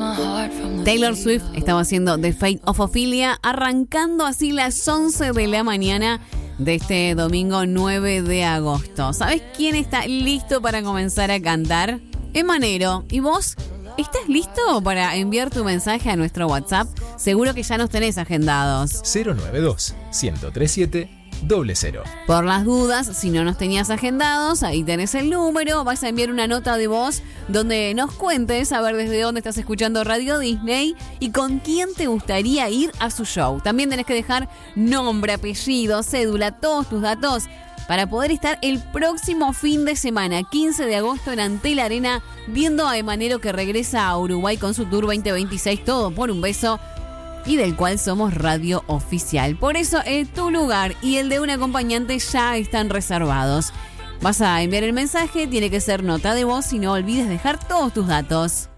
Taylor Swift estaba haciendo The Fate of Ophelia, arrancando así las 11 de la mañana de este domingo 9 de agosto. ¿Sabes quién está listo para comenzar a cantar? Emanero. ¿Y vos? ¿Estás listo para enviar tu mensaje a nuestro WhatsApp? Seguro que ya nos tenés agendados. 092-1037-00. Por las dudas, si no nos tenías agendados, ahí tenés el número. Vas a enviar una nota de voz donde nos cuentes a ver desde dónde estás escuchando Radio Disney y con quién te gustaría ir a su show. También tenés que dejar nombre, apellido, cédula, todos tus datos para poder estar el próximo fin de semana, 15 de agosto, en Antel Arena, viendo a Emanero que regresa a Uruguay con su Tour 2026, todo por un beso, y del cual somos radio oficial. Por eso tu lugar y el de un acompañante ya están reservados. Vas a enviar el mensaje, tiene que ser nota de voz y no olvides dejar todos tus datos.